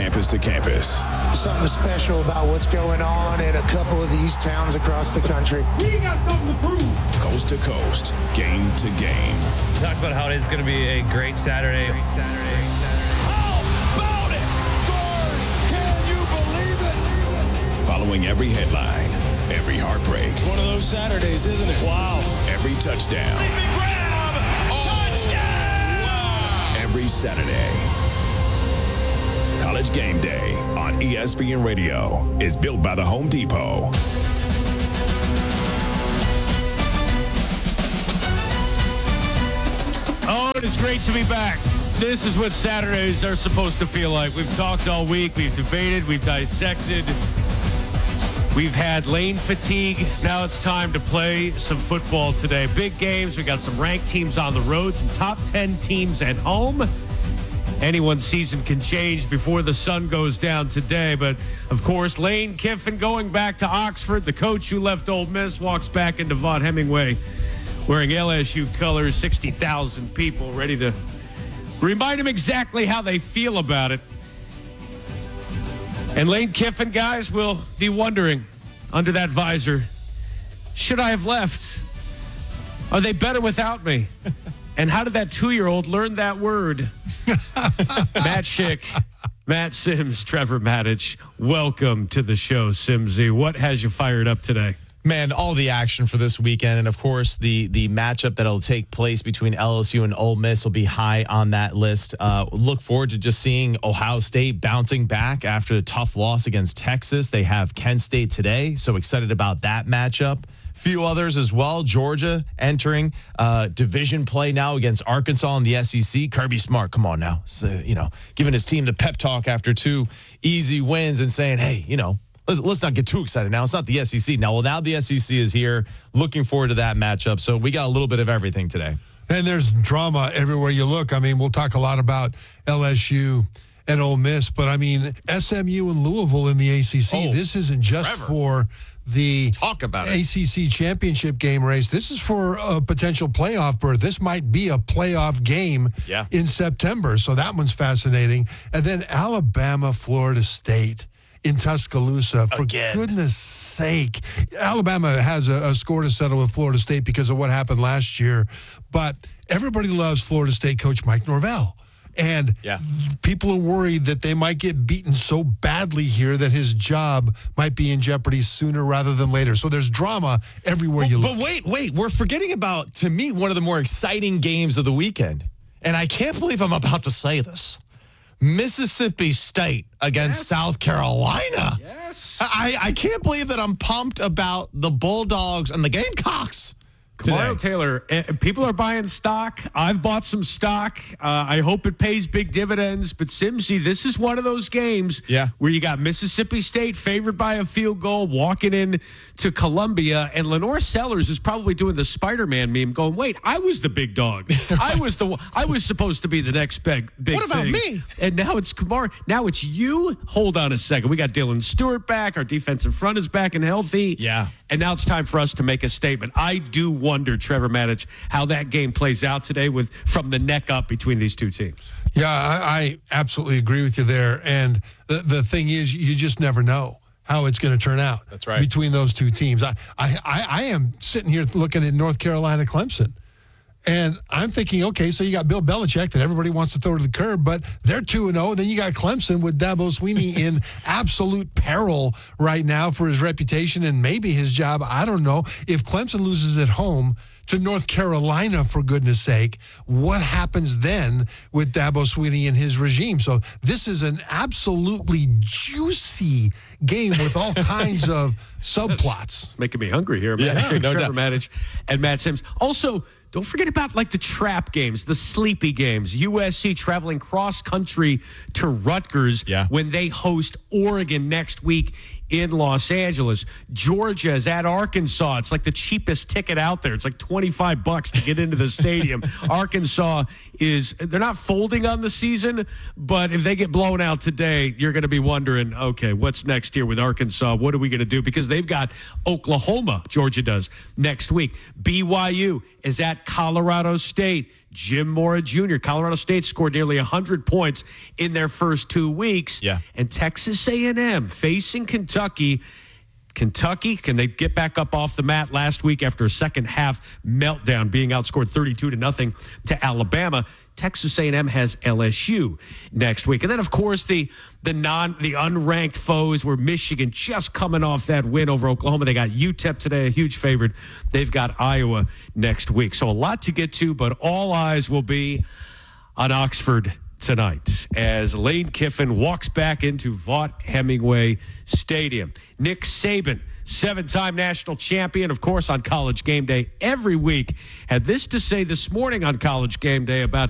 campus to campus. Something special about what's going on in a couple of these towns across the country. We got something to prove. Coast to coast, game to game. Talked about how it is going to be a great Saturday. How about it? Scores! Can you believe it? Following every headline, every heartbreak. It's one of those Saturdays, isn't it? Wow. Every touchdown. Grab! Touchdown! Wow. Every Saturday. College Game Day on ESPN Radio is built by the Home Depot. Oh, it is great to be back. This is what Saturdays are supposed to feel like. We've talked all week. We've debated. We've dissected. We've had lane fatigue. Now it's time to play some football today. Big games. We got some ranked teams on the road, some top 10 teams at home. Anyone's season can change before the sun goes down today. But, of course, Lane Kiffin going back to Oxford. The coach who left Ole Miss walks back into Vaught Hemingway wearing LSU colors, 60,000 people ready to remind him exactly how they feel about it. And Lane Kiffin, guys, will be wondering under that visor, should I have left? Are they better without me? And how did that 2-year-old learn that word? Matt Schick, Matt Sims, Trevor Maddich, welcome to the show, Simsy. What has you fired up today? Man, all the action for this weekend, and of course the matchup that'll take place between LSU and Ole Miss will be high on that list. Look forward to just seeing Ohio State bouncing back after a tough loss against Texas. They have Kent State today, so excited about that matchup. Few others as well. Georgia entering division play now against Arkansas in the SEC. Kirby Smart, come on now, so, giving his team the pep talk after 2 easy wins and saying, hey, let's not get too excited now. It's not the SEC. Now the SEC is here. Looking forward to that matchup. So we got a little bit of everything today. And there's drama everywhere you look. I mean, we'll talk a lot about LSU and Ole Miss, but I mean, SMU and Louisville in the ACC. This isn't just for the ACC championship game race. This is for a potential playoff berth. This might be a playoff game in September. So that one's fascinating. And then Alabama, Florida State in Tuscaloosa. For goodness sake. Alabama has a score to settle with Florida State because of what happened last year. But everybody loves Florida State coach Mike Norvell. And people are worried that they might get beaten so badly here that his job might be in jeopardy sooner rather than later. So there's drama everywhere you look. But wait. We're forgetting about, to me, one of the more exciting games of the weekend. And I can't believe I'm about to say this. Mississippi State against South Carolina. Yes. I can't believe that I'm pumped about the Bulldogs and the Gamecocks. Kamaro Taylor, people are buying stock. I've bought some stock. I hope it pays big dividends. But, Simsy, this is one of those games where you got Mississippi State favored by a field goal walking in to Columbia. And Lenore Sellers is probably doing the Spider-Man meme going, wait, I was the big dog. I was supposed to be the next big What about thing. me? And now it's Kamaro. Now it's you. Hold on a second. We got Dylan Stewart back. Our defensive front is back and healthy. Yeah. And now it's time for us to make a statement. I do wonder, Trevor Maddich, how that game plays out today from the neck up between these two teams. Yeah, I absolutely agree with you there. And the thing is, you just never know how it's going to turn out. That's right. Between those two teams. I am sitting here looking at North Carolina Clemson. And I'm thinking, okay, so you got Bill Belichick that everybody wants to throw to the curb, but they're 2-0. Then you got Clemson with Dabo Swinney in absolute peril right now for his reputation and maybe his job. I don't know. If Clemson loses at home to North Carolina, for goodness sake, what happens then with Dabo Swinney and his regime? So this is an absolutely juicy game with all kinds of subplots. Making me hungry here, man. Yeah, no Trevor doubt. Maddich and Matt Sims. Also, don't forget about the trap games, the sleepy games. USC traveling cross country to Rutgers when they host Oregon next week in Los Angeles. Georgia is at Arkansas. It's like the cheapest ticket out there. It's like $25 to get into the stadium. Arkansas they're not folding on the season, but if they get blown out today, you're going to be wondering, okay, what's next here with Arkansas? What are we going to do? Because they've got Oklahoma, Georgia does, next week. BYU is at Colorado State. Jim Mora Jr., Colorado State scored nearly 100 points in their first 2 weeks. Yeah. And Texas A&M facing Kentucky. Kentucky, can they get back up off the mat last week after a second half meltdown, being outscored 32-0 to Alabama? Texas A&M has LSU next week. And then, of course, the unranked foes were Michigan, just coming off that win over Oklahoma. They got UTEP today, a huge favorite. They've got Iowa next week. So a lot to get to, but all eyes will be on Oxford tonight as Lane Kiffin walks back into Vaught-Hemingway Stadium. Nick Saban, 7-time national champion, of course, on College Game Day every week, had this to say this morning on College Game Day about